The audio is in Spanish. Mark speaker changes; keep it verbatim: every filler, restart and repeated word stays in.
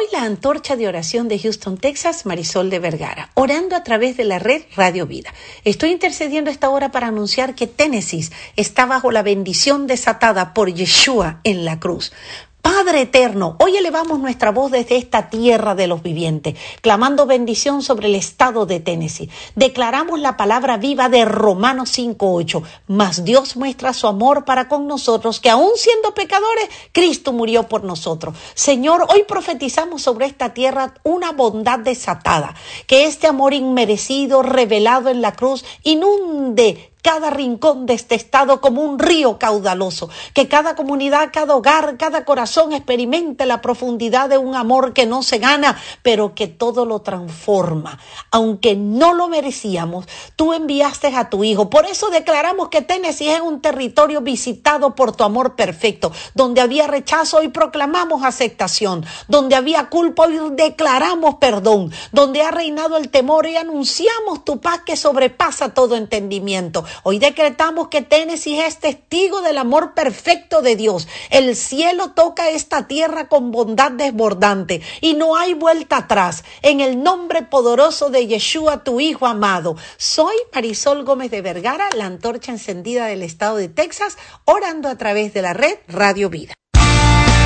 Speaker 1: Soy la antorcha de oración de Houston, Texas, Marisol de Vergara, orando a través de la red Radio Vida. Estoy intercediendo esta hora para anunciar que Tennessee está bajo la bendición desatada por Yeshua en la cruz. Padre eterno, hoy elevamos nuestra voz desde esta tierra de los vivientes, clamando bendición sobre el estado de Tennessee. Declaramos la palabra viva de Romanos cinco ocho, mas Dios muestra su amor para con nosotros, que aún siendo pecadores, Cristo murió por nosotros. Señor, hoy profetizamos sobre esta tierra una bondad desatada, que este amor inmerecido, revelado en la cruz, inunde cada rincón de este estado como un río caudaloso, que cada comunidad, cada hogar, cada corazón experimente la profundidad de un amor que no se gana, pero que todo lo transforma. Aunque no lo merecíamos, tú enviaste a tu Hijo. Por eso declaramos que Tennessee es un territorio visitado por tu amor perfecto. Donde había rechazo, hoy proclamamos aceptación. Donde había culpa, hoy declaramos perdón. Donde ha reinado el temor, y anunciamos tu paz que sobrepasa todo entendimiento. Hoy decretamos que Tennessee es testigo del amor perfecto de Dios. El cielo toca esta tierra con bondad desbordante y no hay vuelta atrás. En el nombre poderoso de Yeshua, tu Hijo amado. Soy Marisol Gómez de Vergara, la antorcha encendida del estado de Texas, orando a través de la red Radio Vida.